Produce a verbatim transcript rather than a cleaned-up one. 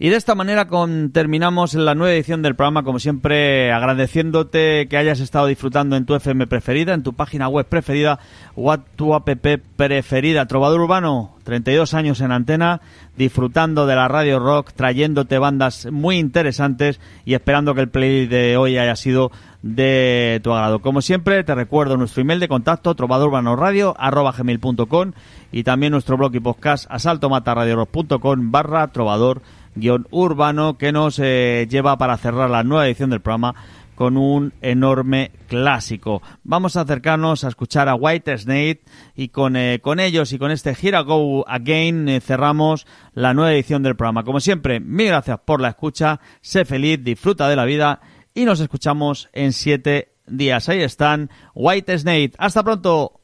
Y de esta manera con, terminamos la nueva edición del programa, como siempre agradeciéndote que hayas estado disfrutando en tu F M preferida, en tu página web preferida o tu app preferida. Trovador Urbano, treinta y dos años en antena, disfrutando de la radio rock, trayéndote bandas muy interesantes y esperando que el playlist de hoy haya sido de tu agrado. Como siempre, te recuerdo nuestro email de contacto, trovadorurbanorradio arroba gmail punto com, y también nuestro blog y podcast asaltomatarradiorock punto com barra trovador guión urbano, que nos eh, lleva para cerrar la nueva edición del programa con un enorme clásico. Vamos a acercarnos a escuchar a Whitesnake y con, eh, con ellos y con este Here I Go Again eh, cerramos la nueva edición del programa. Como siempre, mil gracias por la escucha, sé feliz, disfruta de la vida y nos escuchamos en siete días. Ahí están Whitesnake. ¡Hasta pronto!